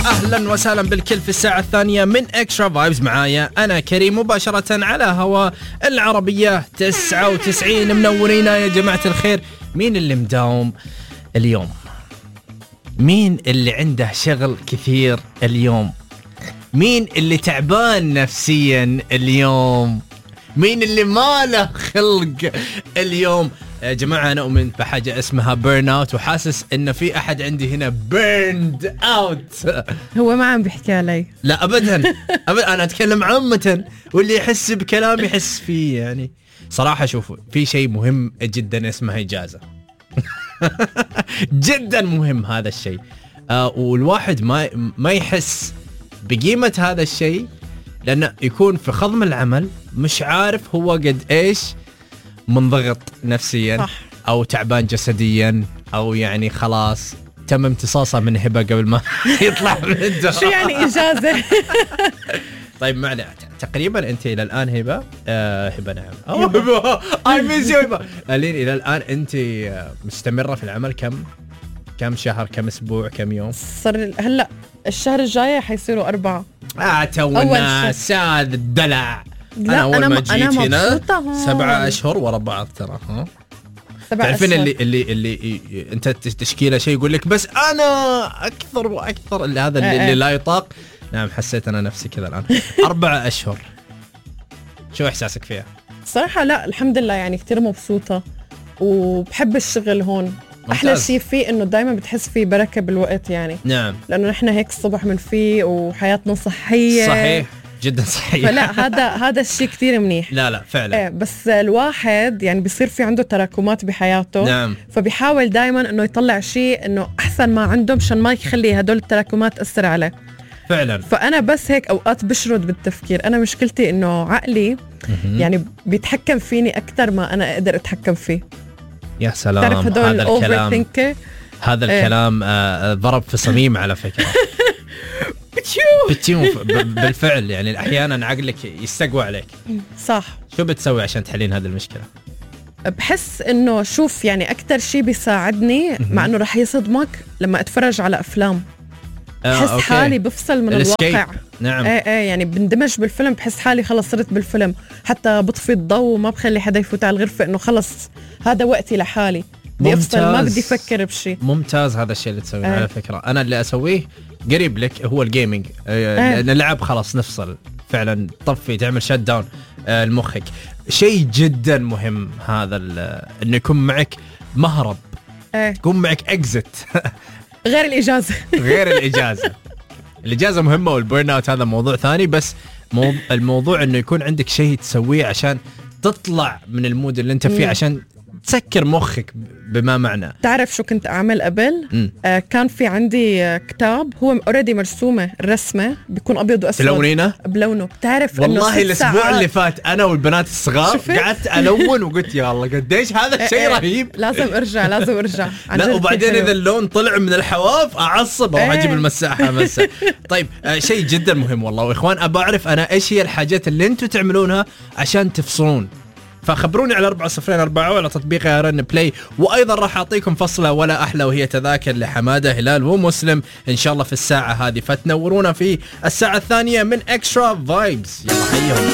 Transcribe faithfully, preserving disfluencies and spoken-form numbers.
أهلا وسهلا بالكل في الساعة الثانية من إكسترا فايبز. معايا أنا كريم مباشرة على هواء العربية تسعة وتسعين. منورينا يا جماعة الخير. مين اللي مداوم اليوم؟ مين اللي عنده شغل كثير اليوم؟ مين اللي تعبان نفسيا اليوم؟ مين اللي ما له خلق اليوم؟ يا جماعة أنا أؤمن بحاجة اسمها بيرن أوت، وحاسس إن في أحد عندي هنا بيرند أوت. هو ما عم بيحكي علي، لا أبدا أبدا، أنا أتكلم عامة، واللي يحس بكلام يحس فيه. يعني صراحة شوفوا، في شيء مهم جدا اسمه إجازة. جدا مهم هذا الشيء، آه والواحد ما ما يحس بقيمة هذا الشيء لأنه يكون في خضم العمل مش عارف هو قد إيش منضغط نفسيا. صح. أو تعبان جسديا، أو يعني خلاص تم امتصاصه من هبة قبل ما يطلع من الدار. شو يعني إجازة؟ طيب معنا تقريبا أنت إلى الآن هبة آه هبة نعم أو هبة I miss you هبة ألين إلى الآن أنت مستمرة في العمل كم كم شهر، كم أسبوع، كم يوم؟ صار هلأ الشهر الجاي حيصيروا أربعة. آه تونا ساد الدلع. أنا أول أنا ما جيت أنا هنا سبعة أشهر ورا بعض ترى. ها تعرفين اللي اللي اللي أنت تشكيله شيء يقول لك بس أنا أكثر وأكثر، اللي هذا اللي, اللي لا يطاق. نعم حسيت أنا نفسي كذا الآن. أربعة أشهر شو إحساسك فيها؟ صراحة لا الحمد لله، يعني كتير مبسوطة وبحب الشغل هون. ممتاز. أحلى شيء فيه إنه دايما بتحس فيه بركة بالوقت يعني. نعم. لأنه نحن هيك الصبح من فيه وحياتنا صحية. صحيح جدا صحيح. فلا هذا هذا الشيء كتير منيح. لا لا فعلا. ايه بس الواحد يعني بيصير في عنده تراكمات بحياته. نعم. فبيحاول دايما انه يطلع شيء انه احسن ما عنده مشان ما يخلي هدول التراكمات تأثر عليه. فعلا. فانا بس هيك اوقات بشرد بالتفكير. انا مشكلتي انه عقلي يعني بيتحكم فيني اكثر ما انا اقدر اتحكم فيه. يا سلام. تعرف هذا الكلام هذا الكلام آه ضرب في صميم على فكرة. بتشوف بالفعل يعني احيانا عقلك يستقوى عليك. صح. شو بتسوي عشان تحلين هذه المشكله؟ بحس انه شوف يعني اكثر شيء بيساعدني مع انه رح يصدمك لما اتفرج على افلام. بحس آه، حالي بفصل من الواقع. نعم. ايه ايه يعني بندمج بالفيلم، بحس حالي خلص صرت بالفيلم، حتى بطفي الضوء وما بخلي حدا يفوت على الغرفه، انه خلص هذا وقتي لحالي، بدي افصل ما بدي افكر بشيء. ممتاز هذا الشيء اللي تسويه. آه. على فكره انا اللي اسويه قريب لك هو الجيمينج. آه. نلعب خلاص نفصل فعلا، طفي تعمل شت داون آه لمخك. شيء جدا مهم هذا انه يكون معك مهرب. آه. يكون معك اكزت. غير الإجازة. غير الإجازة. الإجازة مهمة والبيرن اوت هذا موضوع ثاني، بس مو الموضوع انه يكون عندك شيء تسويه عشان تطلع من المود اللي انت فيه، عشان تسكر مخك. بما معنى تعرف شو كنت أعمل قبل؟ آه كان في عندي آه كتاب هو اوريدي مرسومة، الرسمة بيكون أبيض وأسود. تلونينه؟ بلونه. بتعرف والله الأسبوع اللي فات أنا والبنات الصغار قعدت ألون وقلت يا الله قديش هذا الشيء رهيب. لازم أرجع لازم أرجع. لا وبعدين إذا اللون طلع من الحواف أعصب أو أجيب المساحة مسا. طيب آه شيء جدا مهم والله. وإخوان أبى أعرف أنا إيش هي الحاجات اللي أنتوا تعملونها عشان تفصلون، فخبروني على أربعة صفرين أربعة وعلى تطبيق رن بلاي. وأيضا راح أعطيكم فصلة ولا أحلى، وهي تذاكر لحمادة هلال ومسلم إن شاء الله في الساعة هذه، فتنورونا في الساعة الثانية من إكسترا فايبز. يلا حيهم.